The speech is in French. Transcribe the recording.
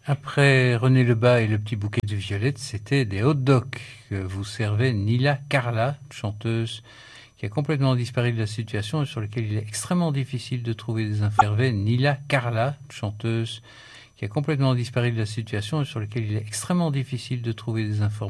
Après René Lebas et le petit bouquet de violettes, c'était des hot dogs que vous servait Nila Carla, chanteuse qui a complètement disparu de la situation et sur laquelle il est extrêmement difficile de trouver des informations. Nila Carla, chanteuse qui a complètement disparu de la situation et sur laquelle il est extrêmement difficile de trouver des informations.